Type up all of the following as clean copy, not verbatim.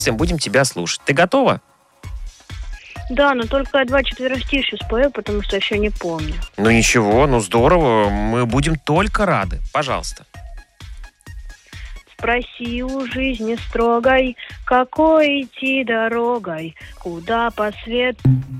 будем тебя слушать. Ты готова? Да, но только я 2 четверостишья спою, потому что еще не помню. Ну ничего, ну здорово. Мы будем только рады. Пожалуйста. Спроси у жизни строгой, какой идти дорогой, куда по свет...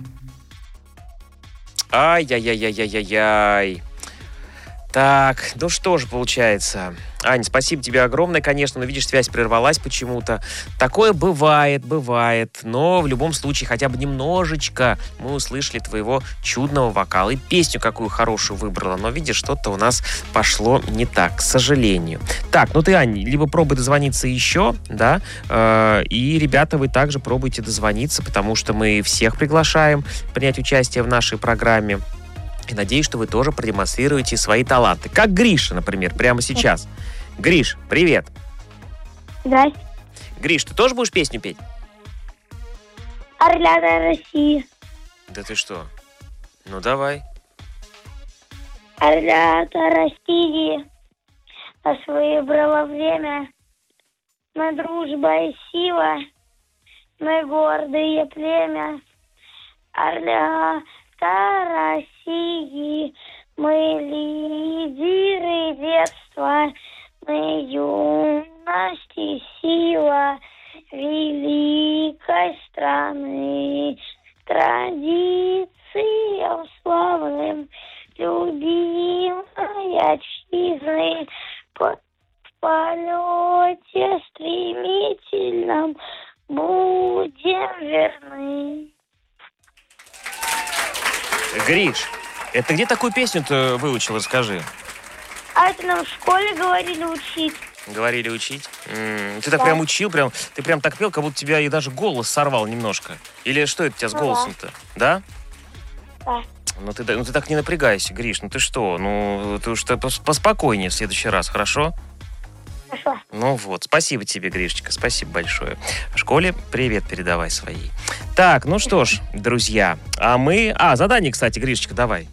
Ай-яй-яй-яй-яй-яй. Так, ну что же получается. Ань, спасибо тебе огромное, конечно, но видишь, связь прервалась почему-то. Такое бывает, но в любом случае хотя бы немножечко мы услышали твоего чудного вокала. И песню какую хорошую выбрала, но видишь, что-то у нас пошло не так, к сожалению. Так, ну ты, Ань, либо пробуй дозвониться еще, да, и, ребята, вы также пробуйте дозвониться, потому что мы всех приглашаем принять участие в нашей программе. И надеюсь, что вы тоже продемонстрируете свои таланты. Как Гриша, например, прямо сейчас. Гриш, привет. Здрасте. Гриш, ты тоже будешь песню петь? Орлята России. Да ты что? Ну, давай. Орлята России, нас выбрало время. Мы дружба и сила, мы гордые племя. Орлята России, мы лидеры детства, мы юность и сила великой страны, традициям славным, любимой отчизны, в полете стремительном будем верны. Гриш, это где такую песню-то выучил, расскажи? А это нам в школе говорили учить. Говорили учить? Ты так прям учил, ты прям так пел, как будто тебя и даже голос сорвал немножко. Или что это у тебя с голосом-то? Да? Да. Ну ты так не напрягайся, Гриш, ну ты что? Ну ты уж поспокойнее в следующий раз, хорошо? Хорошо. Ну вот, спасибо тебе, Гришечка, спасибо большое. В школе привет передавай своей. Так, ну что ж, друзья, задание, кстати, Гришечка, давай.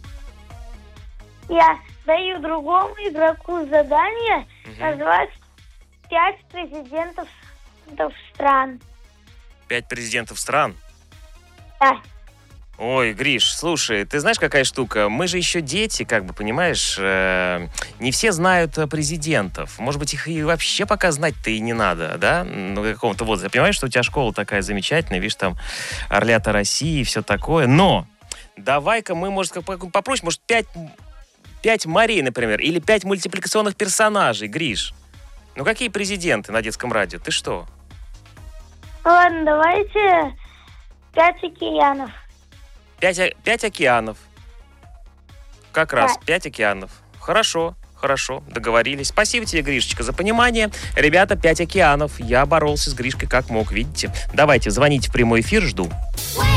Я даю другому игроку задание назвать 5 президентов стран. 5 президентов стран? Да. Ой, Гриш, слушай, ты знаешь, какая штука? Мы же еще дети, понимаешь, не все знают президентов. Может быть, их и вообще пока знать-то и не надо, да? Ну, какого-то возраста. Я понимаю, что у тебя школа такая замечательная, видишь, там Орлята России и все такое. Но давай-ка мы, может, попросим, может, 5 морей, например, или 5 мультипликационных персонажей, Гриш. Ну, какие президенты на детском радио? Ты что? Ладно, давайте 5 океанов. 5 океанов. Как раз 5 океанов. Хорошо, договорились. Спасибо тебе, Гришечка, за понимание. Ребята, 5 океанов. Я боролся с Гришкой как мог, видите. Давайте, звоните в прямой эфир, жду.